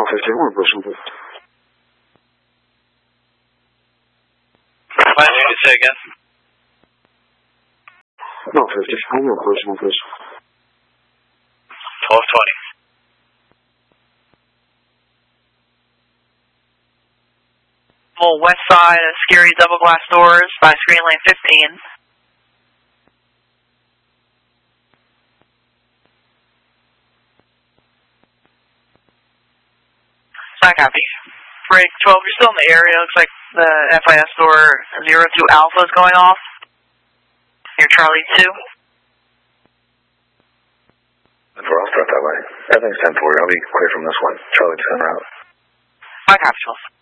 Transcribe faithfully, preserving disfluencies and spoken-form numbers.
fifty-one, pushing please. What did you say again? No, fifty-one, pushing please. twelve twenty. West side of Scary double glass doors by screen lane fifteen. I copy. Break twelve, you're still in the area. Looks like the F I S door zero two Alpha is going off. You're Charlie two. I'll start that way. Everything's ten forty. I'll be clear from this one. Charlie two route. I copy.